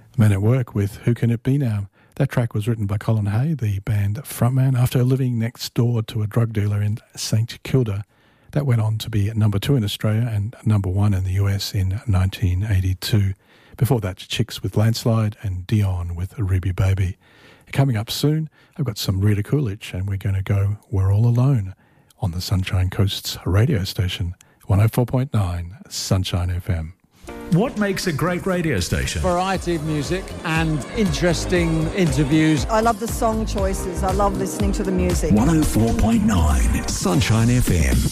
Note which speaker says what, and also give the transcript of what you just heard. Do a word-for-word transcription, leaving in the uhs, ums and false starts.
Speaker 1: Men at Work with Who Can It Be Now? That track was written by Colin Hay, the band frontman, after living next door to a drug dealer in Saint Kilda. That went on to be number two in Australia and number one in the U S in nineteen eighty-two. Before that, Chicks with Landslide and Dion with Ruby Baby. Coming up soon, I've got some Rita Coolidge, and we're going to go We're All Alone on the Sunshine Coast's radio station, one oh four point nine Sunshine F M.
Speaker 2: What makes a great radio station?
Speaker 3: Variety of music and interesting interviews.
Speaker 4: I love the song choices. I love listening to the music.
Speaker 2: one oh four point nine Sunshine F M.